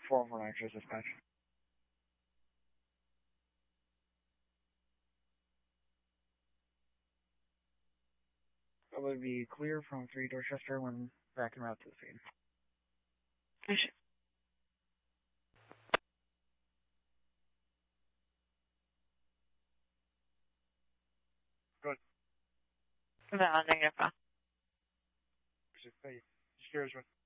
449 shows dispatch. It would be clear from 3 Dorchester when back en route to the scene. Good. No, negative. Just curious what